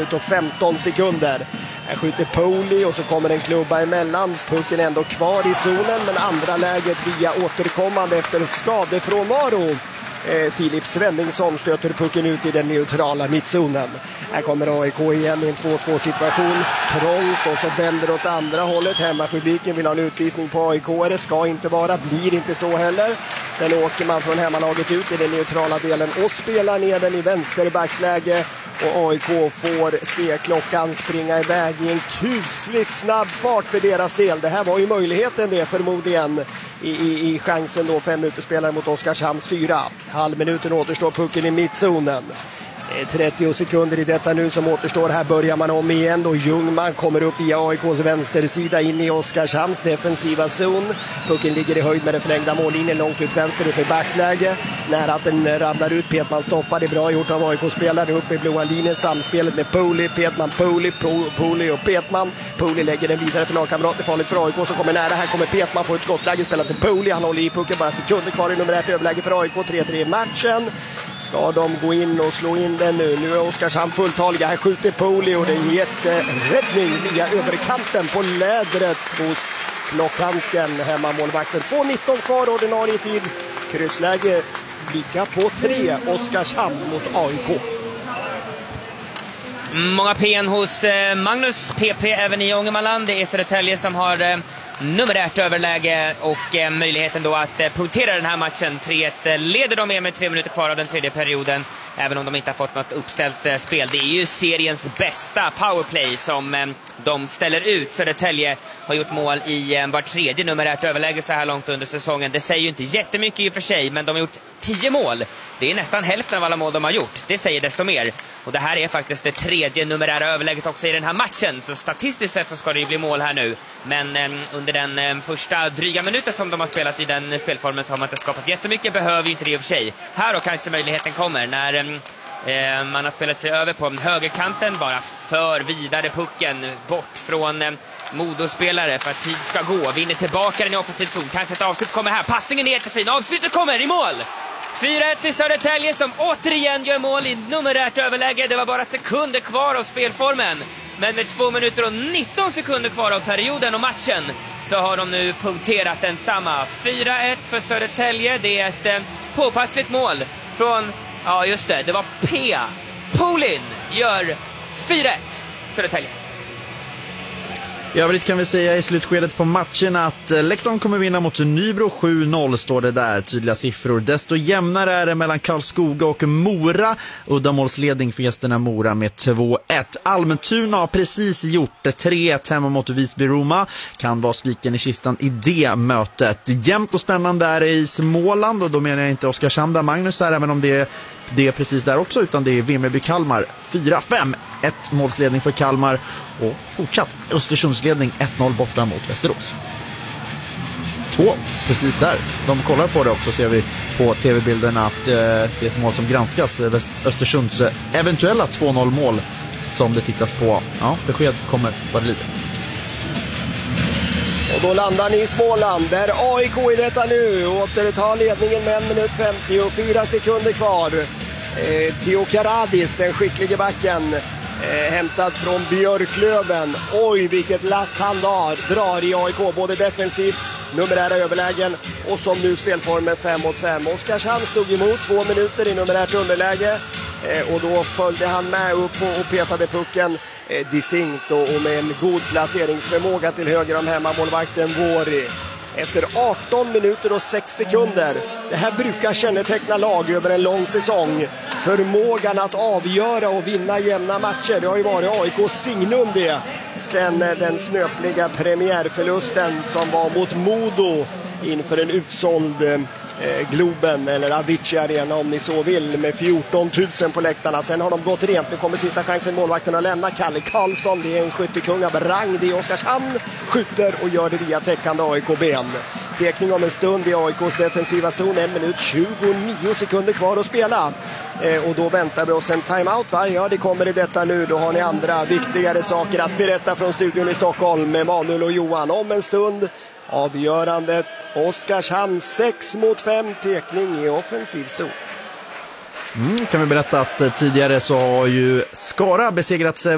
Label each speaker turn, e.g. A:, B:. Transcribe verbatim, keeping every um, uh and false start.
A: minut och femton sekunder. Här skjuter Poli och så kommer en klubba emellan. Pucken är ändå kvar i zonen, men andra läget via återkommande efter skadefrånvaro. Eh, Filip Svenningsson stöter pucken ut i den neutrala mittzonen. Här kommer A I K igen i en två två situation. Trångt och så vänder åt andra hållet. Hemmapubliken vill ha en utvisning på A I K. Det ska inte vara, blir inte så heller. Sen åker man från hemmalaget ut i den neutrala delen och spelar ner den i vänsterbacksläge. Och A I K får se klockan springa iväg i en kusligt snabb fart för deras del. Det här var ju möjligheten det förmodligen i, i, i chansen då, fem minuter spelare mot Oskarshamns fyra. Halvminuten återstår, pucken i mittzonen. trettio sekunder i detta nu som återstår. Här börjar man om igen då. Ljungman kommer upp via A I K:s vänstersida in i Oskarshamns defensiva zon. Pucken ligger i höjd med den förlängda mållinjen långt ut vänster upp i backläge. Nära att den ramlar ut. Petman stoppar. Det är bra gjort av A I K-spelare upp i blåa linjen. Samspelet med Poli, Petman, Poli, Poli och Petman. Poli lägger den vidare för lagkamrat. Det är farligt för A I K som kommer nära. Här kommer Petman, får ett skottläge, spelar till Poli. Han håller i pucken, bara sekunder kvar i numerärt överläge för A I K. tre tre i matchen. Ska de gå in och slå in den nu? Nu är Oskarshamn fulltaliga. Här skjuter Poli och det är en jätteräddning via överkanten på lädret hos Klockhansken. Hemmamålvakten. två nitton kvar ordinarie tid. Kryssläge lika på tre. Oskarshamn mot A I K.
B: Många P N hos Magnus P P även i Ångermanland. Det är Södertälje som har numerärt överläge och eh, möjligheten då att eh, punktera den här matchen. tre ett eh, leder de med med tre minuter kvar av den tredje perioden, även om de inte har fått något uppställt eh, spel. Det är ju seriens bästa powerplay som eh, de ställer ut. Södertälje har gjort mål i eh, var tredje numerärt överläge så här långt under säsongen. Det säger ju inte jättemycket i och för sig, men de har gjort tio mål. Det är nästan hälften av alla mål de har gjort. Det säger desto mer. Och det här är faktiskt det tredje numerära överläget också i den här matchen. Så statistiskt sett så ska det ju bli mål här nu. Men eh, under den eh, första dryga minuten som de har spelat i den spelformen så har man inte skapat jättemycket. Behöver ju inte det i och för sig. Här då kanske möjligheten kommer när eh, man har spelat sig över på högerkanten. Bara för vidare pucken bort från eh, Modospelare för att tid ska gå. Vinner tillbaka den i offensiv zon. Kanske ett avslut kommer här. Passningen är jättefin. Avslutet kommer i mål. fyra ett till Södertälje som återigen gör mål i numerärt överläge. Det var bara sekunder kvar av spelformen. Men med två minuter och nitton sekunder kvar av perioden och matchen så har de nu punkterat densamma. fyra ett för Södertälje. Det är ett eh, påpassligt mål från, ja just det, det var P. Polin gör fyra ett Södertälje.
C: I övrigt kan vi säga i slutskedet på matchen att Leksand kommer vinna mot Nybro. Sju noll står det där, tydliga siffror. Desto jämnare är det mellan Karlskoga och Mora. Uddamålsledning för gästerna Mora med två ett. Almtuna har precis gjort tre ett hemma mot Visby-Roma. Kan vara spiken i kistan i det mötet. Jämnt och spännande är det i Småland, och då menar jag inte Oskarshamn där Magnus är, även om det är det är precis där också, utan det är Vimmerby-Kalmar fyra fem. Ett målsledning för Kalmar och fortsatt Östersundsledning ett noll borta mot Västerås. Två, precis där. De kollar på det också, ser vi på tv-bilderna att eh, det är ett mål som granskas. Östersunds eventuella två noll mål som det tittas på. Ja, besked kommer vad det lider.
A: Och då landar ni i Småland där A I K i detta nu återtar ledningen med en minut femtiofyra sekunder kvar. Eh, Theo Karadis, den skicklige backen, eh, hämtad från Björklöven. Oj, vilket lass han drar, drar i A I K, både defensivt, numerära överlägen och som nu spelformen fem mot fem. Oskarshamn stod emot två minuter i numerärt underläge. Eh, och då följde han med upp och, och petade pucken eh, distinkt och, och med en god placeringsförmåga till höger om hemmamålvakten Våri. Efter arton minuter och sex sekunder. Det här brukar känneteckna lag över en lång säsong. Förmågan att avgöra och vinna jämna matcher. Det har ju varit A I K:s signum det. Sen den snöpliga premiärförlusten som var mot Modo inför en utsåld eh, Globen eller Avicii Arena om ni så vill, med fjorton tusen på läktarna. Sen har de gått rent. Nu kommer sista chansen målvakten att lämna. Kalle Karlsson, det är en skyttekung av rang. Det är Oskarshamn, skjuter och gör det via täckande A I K-ben. Tekning om en stund i A I K:s defensiva zon. En minut tjugonio sekunder kvar att spela. Eh, och då väntar vi oss en timeout, va? Ja, det kommer i detta nu. Då har ni andra viktigare saker att berätta från studion i Stockholm med Manuel och Johan. Om en stund avgörandet. Oskarshamn sex mot fem, tekning i offensiv zon.
C: Mm, kan vi berätta att tidigare så har ju Skara besegrats